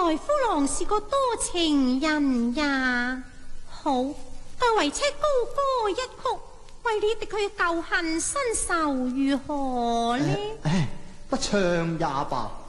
來夫郎是個多情人呀。好，就為妾高歌一曲，為你敵佢舊恨新仇如何呢？ 不唱也罷。